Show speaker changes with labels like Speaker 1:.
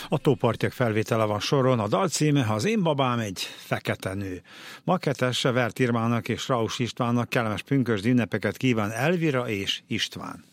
Speaker 1: A tópartiak felvétele van soron, a dal címe Az én babám egy fekete nő. Maketesse Vert Irmának és Raus Istvánnak kellemes pünkösdi ünnepeket kíván Elvira és István.